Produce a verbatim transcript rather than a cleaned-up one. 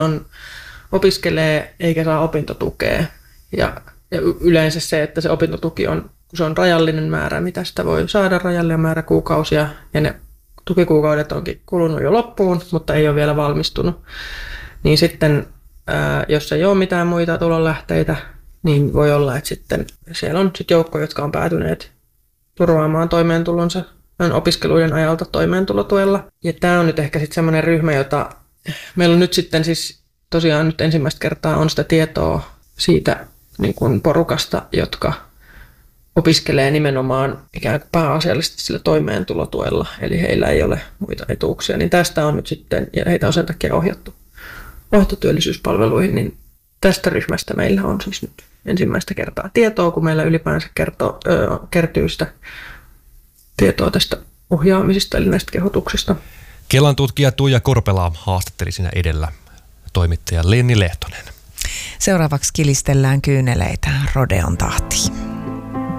on, opiskelee eikä saa opintotukea. Ja, ja yleensä se, että se opintotuki on, kun se on rajallinen määrä, mitä sitä voi saada, rajallinen määrä kuukausia, ja ne tukikuukaudet onkin kulunut jo loppuun, mutta ei ole vielä valmistunut. Niin sitten, ää, jos ei ole mitään muita tulonlähteitä, niin voi olla, että sitten siellä on sit joukko, jotka on päätyneet turvaamaan toimeentulonsa opiskeluiden ajalta toimeentulotuella. Ja tämä on nyt ehkä sitten semmoinen ryhmä, jota meillä on nyt sitten siis tosiaan nyt ensimmäistä kertaa on sitä tietoa siitä niin kuin porukasta, jotka opiskelee nimenomaan ikään kuin pääasiallisesti sillä toimeentulotuella, eli heillä ei ole muita etuuksia. Niin tästä on nyt sitten, ja heitä on sen takia ohjattu, ohjattu työllisyyspalveluihin, niin tästä ryhmästä meillä on siis nyt ensimmäistä kertaa tietoa, kun meillä ylipäänsä kertoo, ö, kertyy sitä tietoa tästä ohjaamisesta, eli näistä kehotuksista. Kelan tutkija Tuija Korpela haastatteli siinä edellä toimittaja Lenni Lehtonen. Seuraavaksi kilistellään kyyneleitä Rodeon tahtiin.